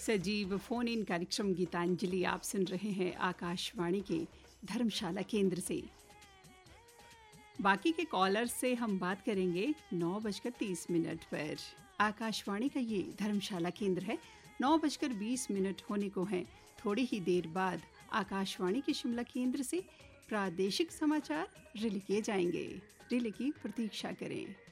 सजीव phone in कार्यक्रम गीतांजलि आप सुन रहे हैं आकाशवाणी के धर्मशाला केंद्र से। बाकी के कॉलर से हम बात करेंगे 9:30 पर। आकाशवाणी का ये धर्मशाला केंद्र है। 9:20 होने को हैं। थोड़ी ही देर बाद आकाशवाणी के शिमला केंद्र से प्रादेशिक समाचार रिले किए जाएंगे। रिले की प्रतीक्षा करें।